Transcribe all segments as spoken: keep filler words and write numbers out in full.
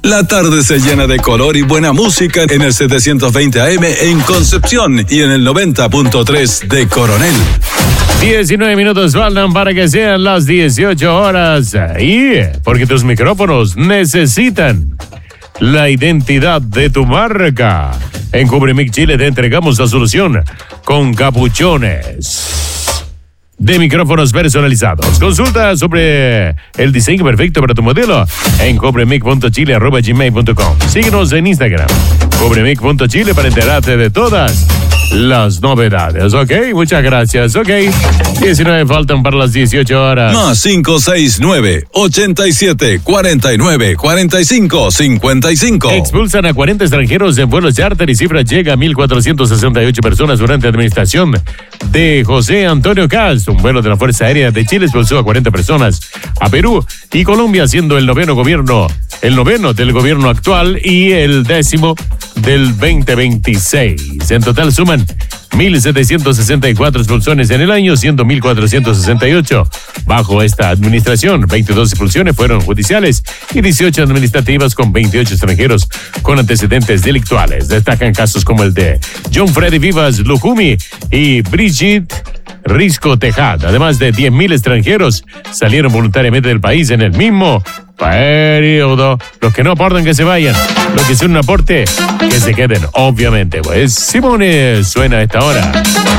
La tarde se llena de color y buena música en el setecientos veinte A M en Concepción y en el noventa punto tres de Coronel. diecinueve minutos faltan para que sean las dieciocho horas. Y porque tus micrófonos necesitan la identidad de tu marca. En Cubremic Chile te entregamos la solución con capuchones de micrófonos personalizados. Consulta sobre el diseño perfecto para tu modelo en cubremic punto chile arroba gmail punto com. Síguenos en Instagram, cubremic punto chile, para enterarte de todas las novedades. Ok, muchas gracias. Ok, diecinueve faltan para las dieciocho horas. Más cinco seis nueve, ochenta y siete, cuarenta y nueve, cuarenta y cinco, cincuenta y cinco. Expulsan a cuarenta extranjeros en vuelos charter y cifra llega a mil cuatrocientas sesenta y ocho personas durante la administración de José Antonio Cast. Un vuelo de la Fuerza Aérea de Chile expulsó a cuarenta personas a Perú y Colombia, siendo el noveno gobierno, el noveno del gobierno actual y el décimo del veinte veintiséis. En total suman mil setecientos sesenta y cuatro expulsiones en el año, siendo mil cuatrocientos sesenta y ocho bajo esta administración. veintidós expulsiones fueron judiciales y dieciocho administrativas, con veintiocho extranjeros con antecedentes delictuales. Destacan casos como el de John Freddy Vivas Lucumi y Brigitte Risco Tejada. Además de diez mil extranjeros salieron voluntariamente del país en el mismo periodo. Los que no aportan, que se vayan. Los que son un aporte, que se queden, obviamente. Pues Simone suena a esta hora.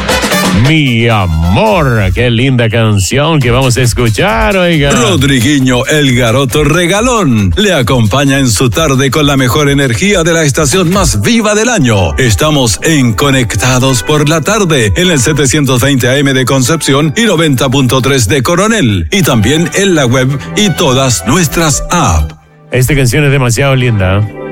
Mi amor, qué linda canción que vamos a escuchar, oiga. Rodriguinho el Garoto Regalón le acompaña en su tarde con la mejor energía de la estación más viva del año. Estamos en Conectados por la Tarde en el setecientos veinte A M de Concepción y noventa punto tres de Coronel, y también en la web y todas nuestras apps. Esta canción es demasiado linda.